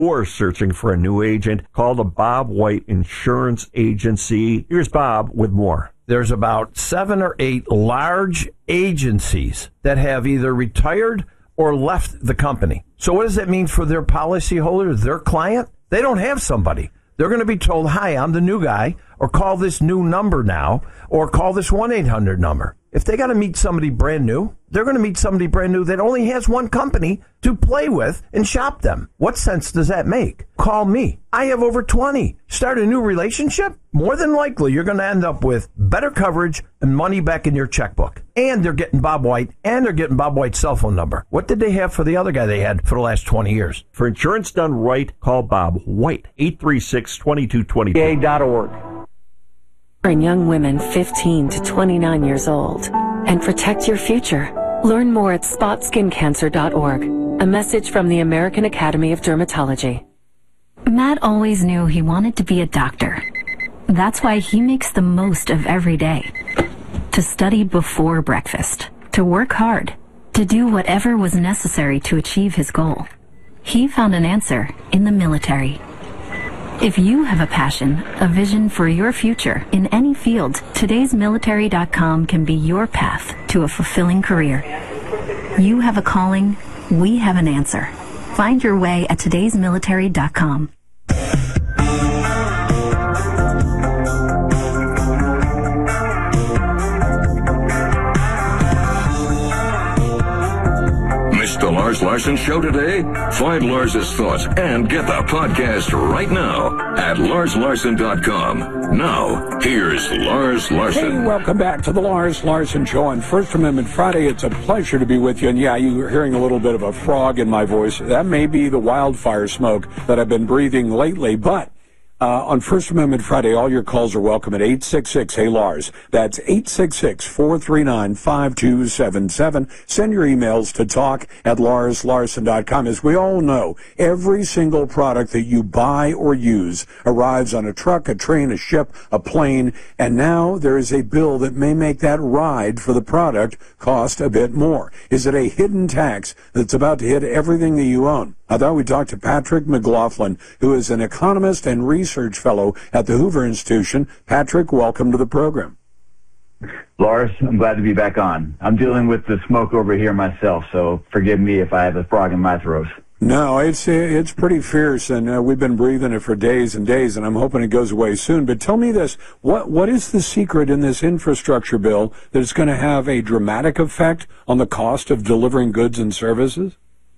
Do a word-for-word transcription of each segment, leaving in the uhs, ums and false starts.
or searching for a new agent, call the Bob White Insurance Agency. Here's Bob with more. There's about seven or eight large agencies that have either retired or left the company. So what does that mean for their policyholder, their client? They don't have somebody. They're going to be told, hi, I'm the new guy, or call this new number now, or call this one eight hundred number. If they got to meet somebody brand new, they're going to meet somebody brand new that only has one company to play with and shop them. What sense does that make? Call me. I have over twenty. Start a new relationship? More than likely, you're going to end up with better coverage and money back in your checkbook. And they're getting Bob White, and they're getting Bob White's cell phone number. What did they have for the other guy they had for the last twenty years? For insurance done right, call Bob White, eight three six, two two two two. A dot org. And young women fifteen to twenty-nine years old and protect your future. Learn more at spot skin cancer dot org. A message from the American Academy of Dermatology. Matt always knew he wanted to be a doctor. That's why he makes the most of every day. To study before breakfast, to work hard, to do whatever was necessary to achieve his goal. He found an answer in the military. If you have a passion, a vision for your future in any field, todays military dot com can be your path to a fulfilling career. You have a calling, we have an answer. Find your way at todays military dot com. The Lars Larson Show today? Find Lars's thoughts and get the podcast right now at lars larson dot com. Now, here's Lars Larson. Hey, welcome back to the Lars Larson Show on First Amendment Friday. It's a pleasure to be with you. And yeah, you're hearing a little bit of a frog in my voice. That may be the wildfire smoke that I've been breathing lately, but Uh, on First Amendment Friday, all your calls are welcome at eight six six, hey Lars. That's eight six six, four three nine, five two seven seven. Send your emails to talk at lars larson dot com. As we all know, every single product that you buy or use arrives on a truck, a train, a ship, a plane, and now there is a bill that may make that ride for the product cost a bit more. Is it a hidden tax that's about to hit everything that you own? I thought we'd talk to Patrick McLaughlin, who is an economist and research fellow at the Hoover Institution. Patrick, welcome to the program. Lars, I'm glad to be back on. I'm dealing with the smoke over here myself, so forgive me if I have a frog in my throat. No, it's it's pretty fierce, and uh, we've been breathing it for days and days, and I'm hoping it goes away soon. But tell me this, what what is the secret in this infrastructure bill that is going to have a dramatic effect on the cost of delivering goods and services?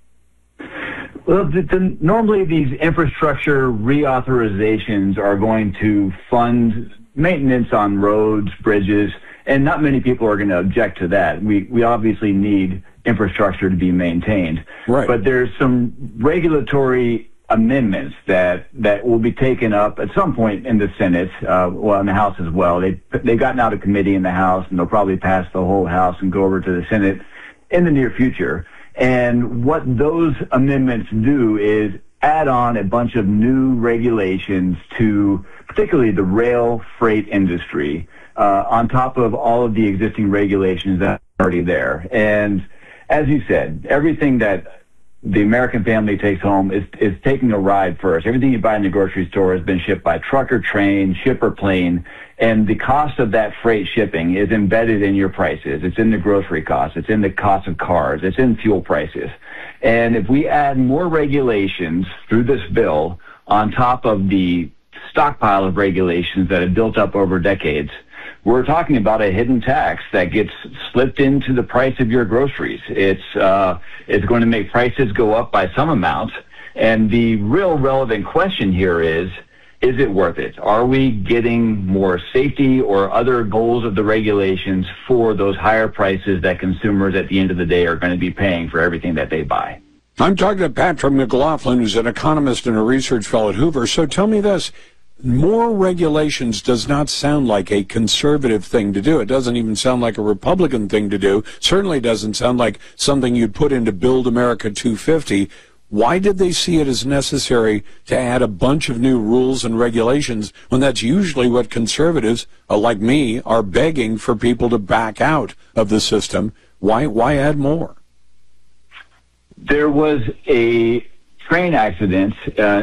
Well, the, the, normally these infrastructure reauthorizations are going to fund maintenance on roads, bridges, and not many people are going to object to that. We we obviously need infrastructure to be maintained. Right. But there's some regulatory amendments that, that will be taken up at some point in the Senate, uh, well, in the House as well. They, they've gotten out of committee in the House, and they'll probably pass the whole House and go over to the Senate in the near future. And what those amendments do is add on a bunch of new regulations to particularly the rail freight industry, uh, on top of all of the existing regulations that are already there. And as you said, everything that the American family takes home is, is taking a ride first. Everything you buy in the grocery store has been shipped by truck or train, ship or plane, and the cost of that freight shipping is embedded in your prices. It's in the grocery costs. It's in the cost of cars. It's in fuel prices. And if we add more regulations through this bill on top of the stockpile of regulations that have built up over decades, we're talking about a hidden tax that gets slipped into the price of your groceries. It's uh, it's going to make prices go up by some amount. And the real relevant question here is, is it worth it? Are we getting more safety or other goals of the regulations for those higher prices that consumers at the end of the day are going to be paying for everything that they buy? I'm talking to Patrick McLaughlin, who's an economist and a research fellow at Hoover. So tell me this. More regulations does not sound like a conservative thing to do. It doesn't even sound like a Republican thing to do. Certainly doesn't sound like something you'd put into Build America two fifty. Why did they see it as necessary to add a bunch of new rules and regulations when that's usually what conservatives, uh, like me, are begging for people to back out of the system? Why, why add more? There was a train accidents uh,